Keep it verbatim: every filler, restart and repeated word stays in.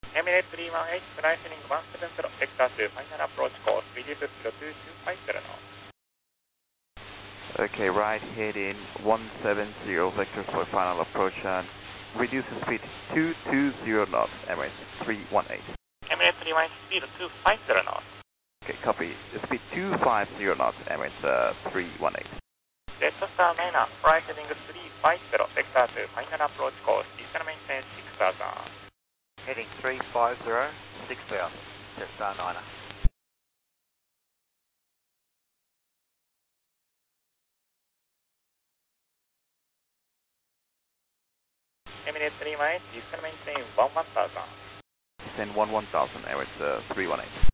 Emirates three one eight, flight heading one seven zero, vector to final approach course, reduce zero two two five zero knots. Okay, right heading one seven zero, vector for final approach and reduce the speed two two zero knots, Emirates three one eight. Emirates three one eight, speed two five zero knots. Okay, copy. Speed two five zero knots, Emirates uh, three one eight. Jetstar Niner, flight heading three five zero, vector to final approach course, descent maintain six thousand. Heading three five zero, six thousand, Jetstar Niner. Emirates three one eight, descent maintain one one thousand. Descend one one thousand, Emirates uh, three one eight.